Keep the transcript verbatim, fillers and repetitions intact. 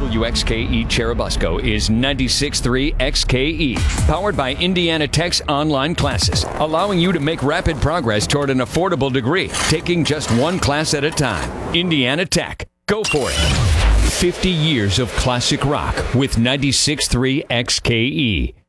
W X K E Cherubusco is ninety-six point three X K E, powered by Indiana Tech's online classes, allowing you to make rapid progress toward an affordable degree, taking just one class at a time. Indiana Tech. Go for it. fifty years of classic rock with ninety-six point three X K E.